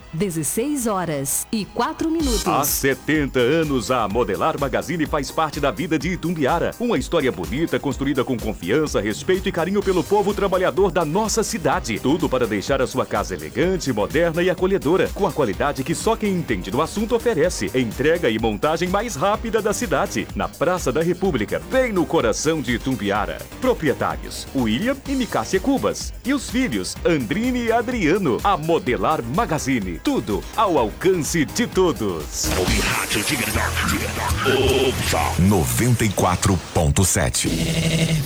16h04. Há 70 anos, a Modelar Magazine faz parte da vida de Itumbiara. Uma história bonita, construída com confiança, respeito e carinho pelo povo trabalhador da nossa cidade. Tudo para deixar a sua casa elegante, moderna e acolhedora, com a qualidade que só quem entende do assunto oferece. Entrega e montagem mais rápida da cidade, na Praça da República, bem no coração de Itumbiara. Proprietários: William e Micácia Cubas. E os filhos: Andrine e Adriano. A Modelar Magazine. Tudo ao alcance de todos. 94.7